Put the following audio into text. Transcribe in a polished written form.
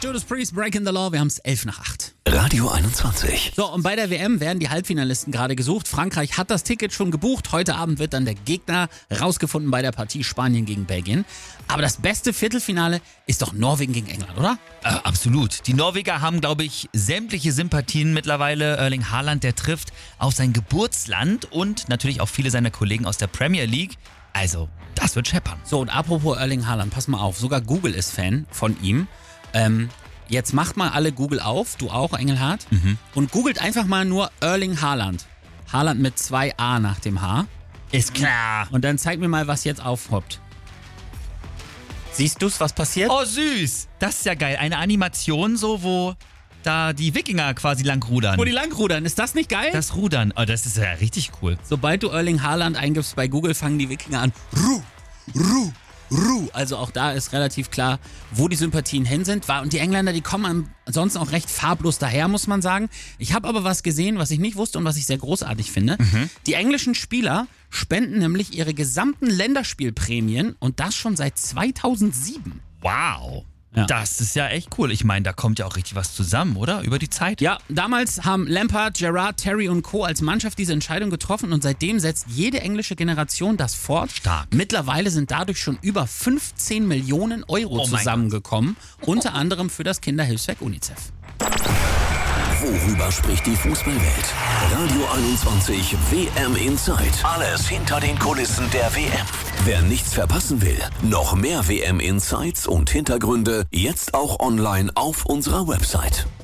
Judas Priest, Breaking the Law. Wir haben es 7:55. Radio 21. So, und bei der WM werden die Halbfinalisten gerade gesucht. Frankreich hat das Ticket schon gebucht. Heute Abend wird dann der Gegner rausgefunden bei der Partie Spanien gegen Belgien. Aber das beste Viertelfinale ist doch Norwegen gegen England, oder? Absolut. Die Norweger haben, glaube ich, sämtliche Sympathien mittlerweile. Erling Haaland, der trifft auf sein Geburtsland und natürlich auch viele seiner Kollegen aus der Premier League. Also, das wird scheppern. So, und apropos Erling Haaland, pass mal auf. Sogar Google ist Fan von ihm. Jetzt macht mal alle Google auf, du auch, Engelhardt, und googelt einfach mal nur Erling Haaland. Haaland mit 2 A nach dem H. Ist klar. Und dann zeig mir mal, was jetzt aufhoppt. Siehst du's, was passiert? Oh, süß. Das ist ja geil. Eine Animation so, wo da die Wikinger quasi lang rudern. Wo die langrudern, ist das nicht geil? Das Rudern, oh, das ist ja richtig cool. Sobald du Erling Haaland eingibst bei Google, fangen die Wikinger an. Ruh. Also auch da ist relativ klar, wo die Sympathien hin sind. Und die Engländer, die kommen ansonsten auch recht farblos daher, muss man sagen. Ich habe aber was gesehen, was ich nicht wusste und was ich sehr großartig finde. Die englischen Spieler spenden nämlich ihre gesamten Länderspielprämien und das schon seit 2007. Wow. Ja. Das ist ja echt cool. Ich meine, da kommt ja auch richtig was zusammen, oder? Über die Zeit. Ja, damals haben Lampard, Gerrard, Terry und Co. als Mannschaft diese Entscheidung getroffen und seitdem setzt jede englische Generation das fort. Stark. Mittlerweile sind dadurch schon über 15 Millionen Euro zusammengekommen, unter anderem für das Kinderhilfswerk UNICEF. Worüber spricht die Fußballwelt? Radio 21 WM Insight. Alles hinter den Kulissen der WM. Wer nichts verpassen will, noch mehr WM Insights und Hintergründe jetzt auch online auf unserer Website.